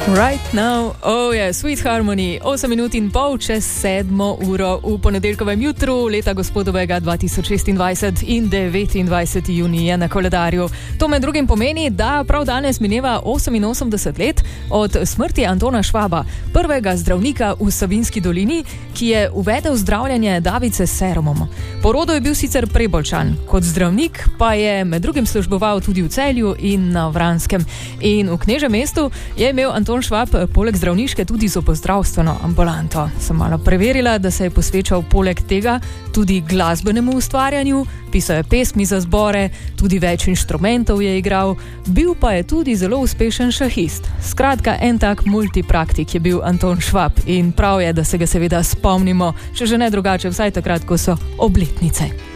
Right now, Sweet Harmony, 8 minut in pol čez 7 uro v ponedeljkovem jutru leta gospodovega 2026 in 29. junij je na koledarju. To med drugim pomeni, da prav danes mineva 88 let od smrti Antona Švaba, prvega zdravnika v Savinjski dolini, ki je uvedel zdravljenje davice s serumom. Po rodu je bil sicer Prebolčan, kot zdravnik pa je med drugim služboval tudi v Celju in na Vranskem. In v Knežjem mestu je imel Anton Švab poleg zdravniške tudi zobozdravstveno ambulanto. Sem malo preverila, da se je posvečal poleg tega tudi glasbenemu ustvarjanju, pisal je pesmi za zbore, tudi več inštrumentov je igral, bil pa je tudi zelo uspešen šahist. Skratka, en tak multipraktik je bil Anton Švab in prav je, da se ga seveda spomnimo, če že ne drugače, vsaj takrat, ko so obletnice.